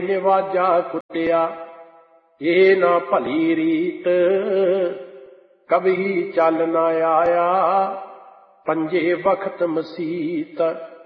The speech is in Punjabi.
ਨਿਵਾਜਾ ਕੁੱਟਿਆ। ਇਹ ਨਾ ਭਲੀ ਰੀਤ ਕਭੀ ਚੱਲ ਨਾ ਆਇਆ, ਪੰਜੇ ਵਖਤ ਮਸੀਤ।